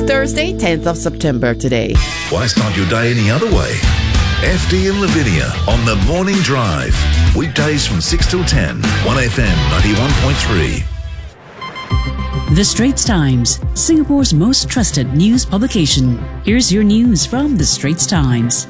Thursday, 10th of September today. Why start your day any other way? FD and Lavinia on The Morning Drive. Weekdays from 6 till 10, 1FM 91.3. The Straits Times, Singapore's most trusted news publication. Here's your news from The Straits Times.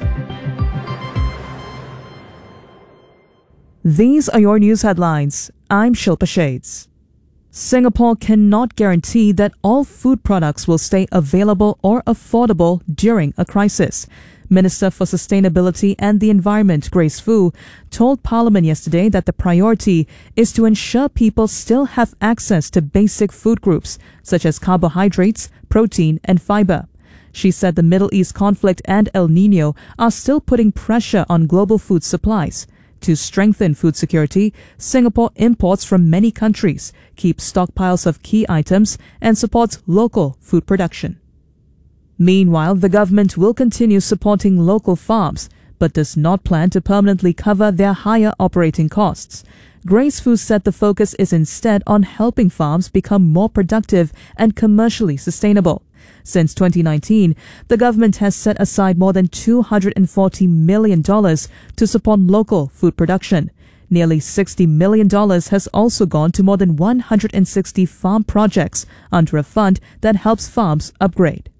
These are your news headlines. I'm Shilpa Shades. Singapore cannot guarantee that all food products will stay available or affordable during a crisis. Minister for Sustainability and the Environment, Grace Fu, told Parliament yesterday that the priority is to ensure people still have access to basic food groups such as carbohydrates, protein and fiber. She said the Middle East conflict and El Nino are still putting pressure on global food supplies. To strengthen food security, Singapore imports from many countries, keeps stockpiles of key items, and supports local food production. Meanwhile, the government will continue supporting local farms, but does not plan to permanently cover their higher operating costs. Grace Fu said the focus is instead on helping farms become more productive and commercially sustainable. Since 2019, the government has set aside more than $240 million to support local food production. Nearly $60 million has also gone to more than 160 farm projects under a fund that helps farms upgrade.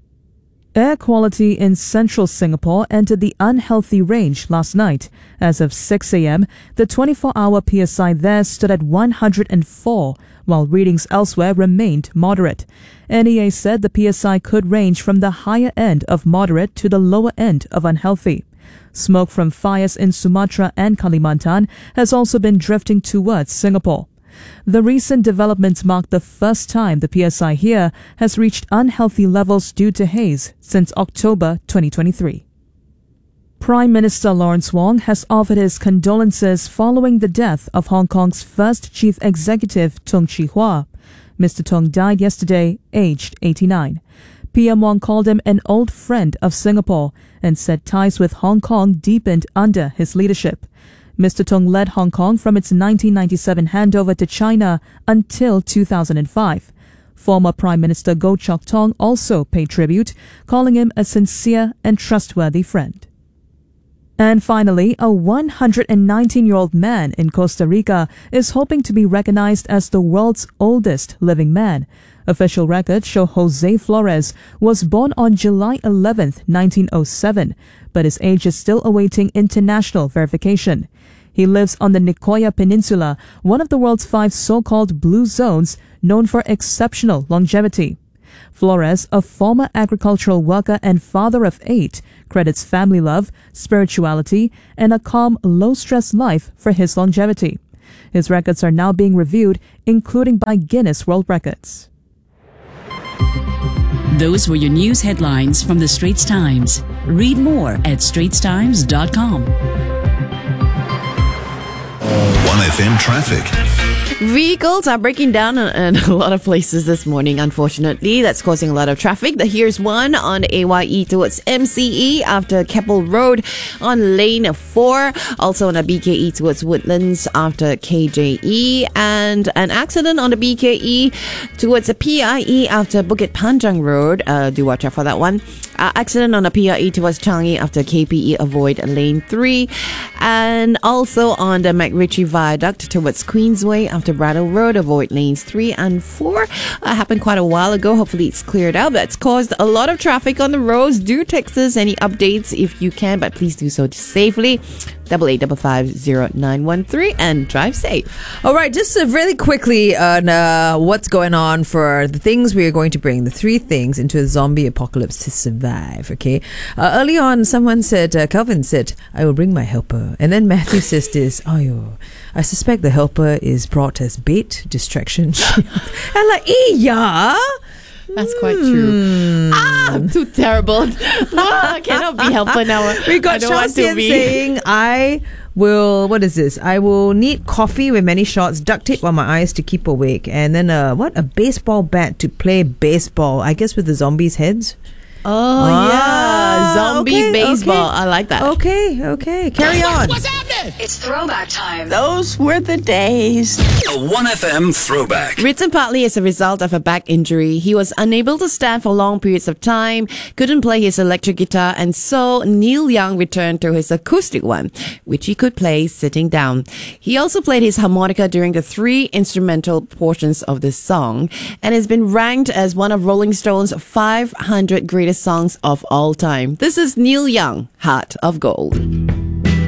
Air quality in central Singapore entered the unhealthy range last night. As of 6 a.m., the 24-hour PSI there stood at 104, while readings elsewhere remained moderate. NEA said the PSI could range from the higher end of moderate to the lower end of unhealthy. Smoke from fires in Sumatra and Kalimantan has also been drifting towards Singapore. The recent developments mark the first time the PSI here has reached unhealthy levels due to haze since October 2023. Prime Minister Lawrence Wong has offered his condolences following the death of Hong Kong's first chief executive, Tung Chee-hwa. Mr. Tung died yesterday, aged 89. PM Wong called him an old friend of Singapore and said ties with Hong Kong deepened under his leadership. Mr. Tung led Hong Kong from its 1997 handover to China until 2005. Former Prime Minister Goh Chok Tong also paid tribute, calling him a sincere and trustworthy friend. And finally, a 119-year-old man in Costa Rica is hoping to be recognized as the world's oldest living man. Official records show Jose Flores was born on July 11, 1907, but his age is still awaiting international verification. He lives on the Nicoya Peninsula, one of the world's 5 so-called blue zones known for exceptional longevity. Flores, a former agricultural worker and father of 8, credits family love, spirituality, and a calm, low-stress life for his longevity. His records are now being reviewed, including by Guinness World Records. Those were your news headlines from The Straits Times. Read more at straitstimes.com. 1FM traffic. Vehicles are breaking down in a lot of places this morning, unfortunately. That's causing a lot of traffic. Here's one on AYE towards MCE after Keppel Road on lane 4. Also on a BKE towards Woodlands after KJE. And an accident on the BKE towards the PIE after Bukit Panjang Road. Do watch out for that one. Accident on the PIE towards Changi after KPE, avoid lane 3. And also on the MacRitchie Viaduct towards Queensway after Brattle Road, avoid lanes 3 and 4. Happened quite a while ago. Hopefully it's cleared out. That's caused a lot of traffic on the roads. Do text us any updates if you can, but please do so safely. 88550913 and drive safe. All right, just really quickly on what's going on for the things we are going to bring, the 3 things into a zombie apocalypse to survive, okay? Early on, someone said, Calvin said, I will bring my helper. And then Matthew says this, I suspect the helper is brought as bait, distraction. And like, yeah. That's quite true. I'm too terrible. I cannot be helper now. We got Sean saying, I will need coffee with many shots, duct tape on my eyes to keep awake, and then a baseball bat to play baseball, I guess with the zombies' heads. Oh, yeah. Zombie baseball. I like that. Okay. Carry on. What's happening? It's throwback time. Those were the days. A 1FM throwback. Written partly as a result of a back injury, he was unable to stand for long periods of time, couldn't play his electric guitar, and so Neil Young returned to his acoustic one, which he could play sitting down. He also played his harmonica during the 3 instrumental portions of this song, and has been ranked as one of Rolling Stone's 500 greatest songs of all time. This is Neil Young, Heart of Gold.